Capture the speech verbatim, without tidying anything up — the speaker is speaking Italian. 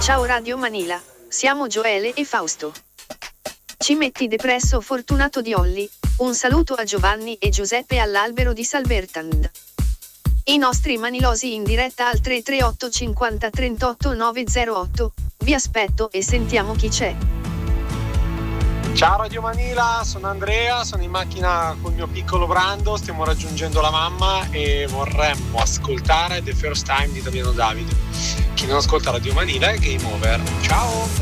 Ciao Radio Manila, siamo Gioele e Fausto. Ci metti depresso fortunato di Olli, un saluto a Giovanni e Giuseppe all'albero di Salbertand. I nostri manilosi in diretta al tre tre otto cinquanta trentotto novecentotto, vi aspetto e sentiamo chi c'è. Ciao Radio Manila, sono Andrea, sono in macchina col mio piccolo Brando, stiamo raggiungendo la mamma e vorremmo ascoltare The First Time di Damiano Davide. Chi non ascolta Radio Manila è Game Over. Ciao!